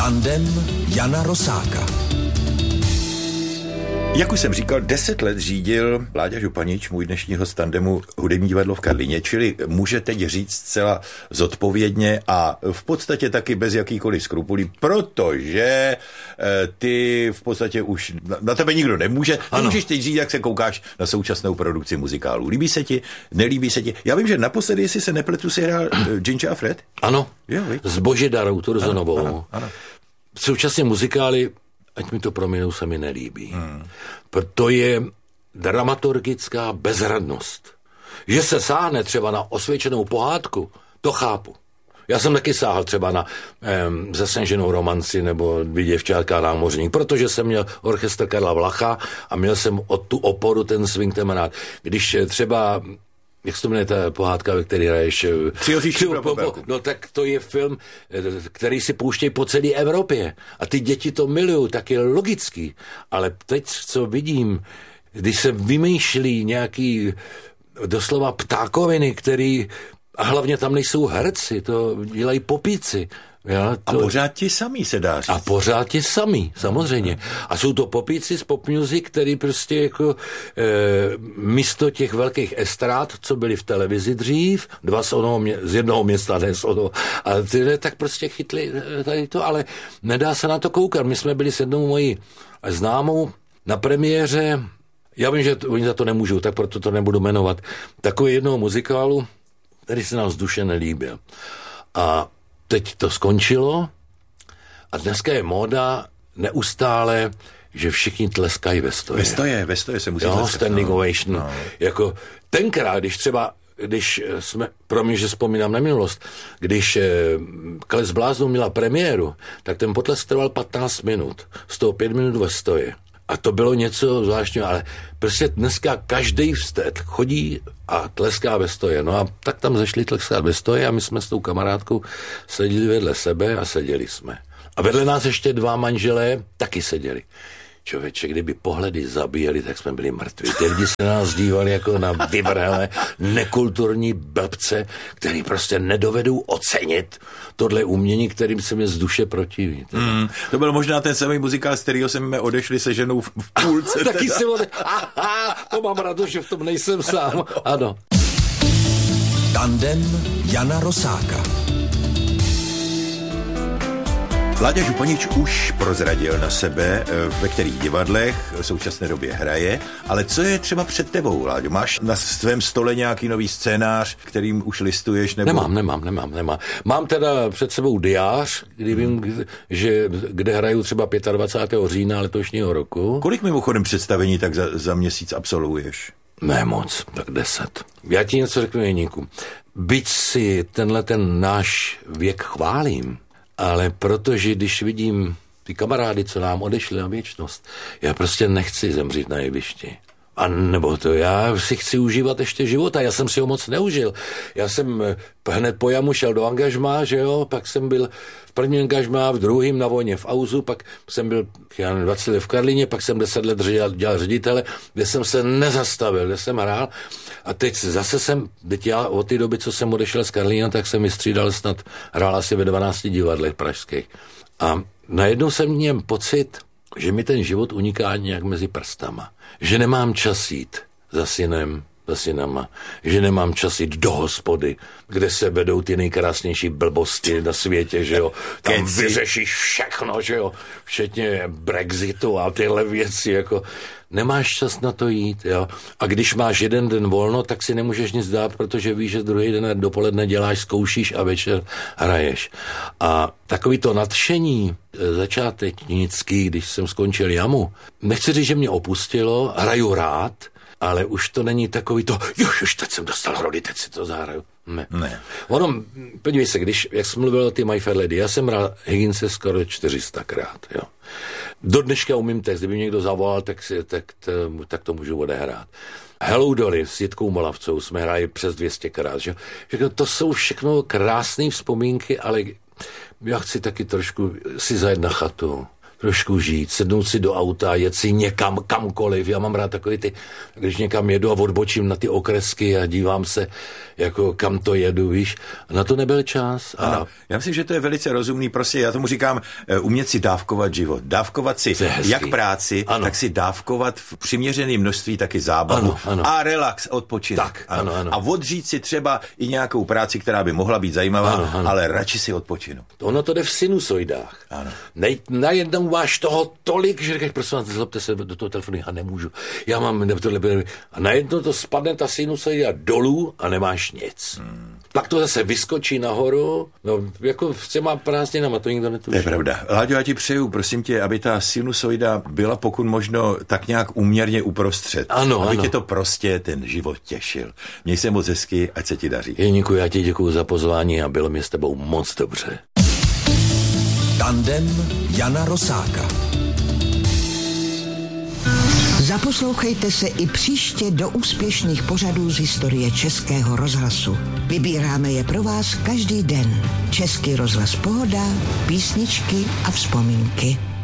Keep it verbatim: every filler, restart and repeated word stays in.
Tandem Jana Rosáka. Jak už jsem říkal, deset let řídil Láďa Županič, můj dnešní host Tandemu, hudební divadlo v Karlíně, čili může teď říct zcela zodpovědně a v podstatě taky bez jakýkoliv skrupulí, protože e, ty v podstatě už na, na tebe nikdo nemůže. Ty můžeš teď říct, jak se koukáš na současnou produkci muzikálů. Líbí se ti? Nelíbí se ti? Já vím, že naposledy, jestli se nepletu, si hrál uh, Ginge a Fred? Ano, jo, s Božidarou Turzonovou. Ano, ano, ano. Současně muzikály, ať mi to prominou, se mi nelíbí. Hmm. To je dramaturgická bezradnost. Že se sáhne třeba na osvědčenou pohádku, to chápu. Já jsem taky sáhl třeba na um, Zasněženou romanci nebo Dvě děvčátka a námořník, protože jsem měl orchestr Karla Vlacha a měl jsem od tu oporu ten swing temanát. Když třeba... Jak se to jmenuje ta pohádka, ve který hraješ? Tři pro Popelku. No tak to je film, který si pouštějí po celé Evropě. A ty děti to milují, tak je logický. Ale teď, co vidím, když se vymýšlí nějaký doslova ptákoviny, který, a hlavně tam nejsou herci, to dělají popíci. Já, to... A pořád ti samý se dá říct. A pořád ti samý, samozřejmě. A jsou to popíci z pop music, který prostě jako e, místo těch velkých estrád, co byly v televizi dřív, dva z, onoho, z jednoho města, ne z onoho, a ty tak prostě chytli tady to, ale nedá se na to koukat. My jsme byli s jednou mojí známou na premiéře, já vím, že to, oni za to nemůžou, tak proto to nebudu jmenovat, takové jednoho muzikálu, který se nám z duše nelíbil. A teď to skončilo a dneska je móda neustále, že všichni tleskají ve stoje. Ve stoje, ve stoje se musí jo, tleskat. Standing no. ovation. No. Jako tenkrát, když třeba, když jsme, pro mě, že vzpomínám na minulost, když eh, Kles bláznů měla premiéru, tak ten potlesk trval patnáct minut. Z toho pět minut ve stoje. A to bylo něco zvláštního, ale prostě dneska každý vstet chodí a tleská ve stoje. No a tak tam zašli tleskat ve stoje a my jsme s tou kamarádkou seděli vedle sebe a seděli jsme. A vedle nás ještě dva manželé taky seděli. Člověče, kdyby pohledy zabíjeli, tak jsme byli mrtví. Ty lidi se na nás dívali jako na vyvrhelé, nekulturní blbce, který prostě nedovedou ocenit tohle umění, kterým se mě z duše protiví. Mm, to byl možná ten samý muzikál, z kterého jsme odešli se ženou v, v půlce. Taky si ode... Aha, to mám radost, že v tom nejsem sám. Ano. Tandem Jana Rosáka. Láďa Županič už prozradil na sebe, ve kterých divadlech v současné době hraje, ale co je třeba před tebou, Láďo? Máš na svém stole nějaký nový scénář, kterým už listuješ? Nebo... Nemám, nemám, nemám, nemám. Mám teda před sebou diář, kdy vím, hmm. že, kde hraju třeba dvacátého pátého října letošního roku. Kolik mimochodem představení tak za, za měsíc absolvuješ? Ne moc, tak deset. Já ti něco řeknu, Jeníku. Byť si tenhle ten náš věk chválím, ale protože když vidím ty kamarády, co nám odešli na věčnost, já prostě nechci zemřít na jevišti. A nebo to, já si chci užívat ještě života, já jsem si ho moc neužil. Já jsem hned po jamu šel do angažmá, že jo, pak jsem byl v prvním angažmá, v druhém na vojně v Auzu, pak jsem byl já nevím, dvacet let v Karlíně, pak jsem deset let dělal, dělal ředitele, kde jsem se nezastavil, kde jsem hrál. A teď zase jsem, teď já od té doby, co jsem odešel z Karlína, tak jsem vystřídal snad, hrál asi ve dvanácti divadlech pražských. A najednou jsem měl pocit, že mi ten život uniká nějak mezi prstama. Že nemám čas jít za synem, za synama. Že nemám čas jít do hospody, kde se vedou ty nejkrásnější blbosti na světě, že jo. Tam vyřešíš všechno, že jo. Včetně Brexitu a tyhle věci, jako... Nemáš čas na to jít, jo. A když máš jeden den volno, tak si nemůžeš nic dát, protože víš, že druhý den dopoledne děláš, zkoušíš a večer hraješ. A takový to nadšení začátečnický, když jsem skončil jamu, nechci říct, že mě opustilo, hraju rád, ale už to není takový to, už, už teď jsem dostal rody, teď si to zahraju. Ne. ne. Ono, podívej se, když, jak jsem mluvil o ty My Fair Lady, já jsem hrál Higginse skoro čtyři sta krát, jo. Do dneška umím text, kdyby někdo zavolal, tak, si, tak, to, tak to můžu odehrát. Hello Dolly s Jitkou Molavcou jsme hráli přes dvě stě krát, že? To jsou všechno krásné vzpomínky, ale já chci taky trošku si zajet na chatu, trošku žít, sednout si do auta, jet si někam, kamkoliv. Já mám rád takový ty, když někam jedu a odbočím na ty okresky a dívám se, jako kam to jedu, víš. A na to nebyl čas. A... Ano, já myslím, že to je velice rozumný, prostě já tomu říkám, umět si dávkovat život. Dávkovat si jak práci, ano. tak si dávkovat v přiměřeném množství taky zábavu. Ano, ano. A relax, odpočinek. Tak, ano, ano. A odřít si třeba i nějakou práci, která by mohla být zajímavá, ano, ano. ale radši si odpočinu. Ono to jde v sinusoidách. Ano. Nej, najednou máš toho tolik, že říkáš, prosím vás, zlobte se do toho telefonu, já nemůžu. Já mám tohle, a najednou to spadne ta sinusoida dolů a nemáš nic. Hmm. Pak to zase vyskočí nahoru, no jako s těma prázdninama, to nikdo netuší. To je pravda. Láďo, já ti přeju, prosím tě, aby ta sinusoida byla pokud možno tak nějak úměrně uprostřed. Ano, aby ano. tě to prostě ten život těšil. Měj se moc hezky, ať se ti daří. Jeníku, já ti děkuju za pozvání a bylo mi s tebou moc dobře. Tandem Jana Rosáka. Zaposlouchejte se i příště do úspěšných pořadů z historie Českého rozhlasu. Vybíráme je pro vás každý den. Český rozhlas Pohoda, písničky a vzpomínky.